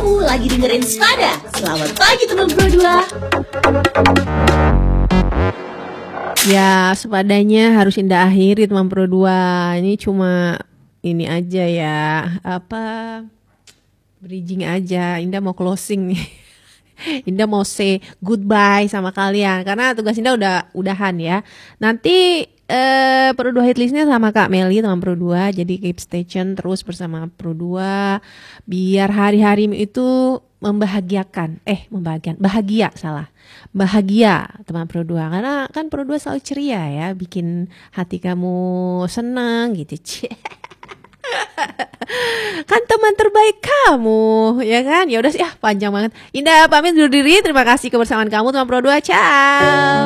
Kamu lagi dengerin Spada. Selamat pagi teman Pro 2. Ya, sepadanya harus Indah akhiri teman Pro 2. Ini cuma ini aja ya, bridging aja. Indah mau closing nih. Indah mau say goodbye sama kalian karena tugas Indah udahan ya. Nanti Pro 2 hitlistnya sama Kak Meli teman Pro 2. Jadi keep stay tune terus bersama Pro 2 biar hari-hari itu bahagia teman Pro 2 karena kan Pro 2 selalu ceria ya, bikin hati kamu senang gitu. Kan teman terbaik kamu, ya kan? Ya udah sih, panjang banget. Indah pamit undur diri. Terima kasih kebersamaan kamu teman Pro 2. Ciao.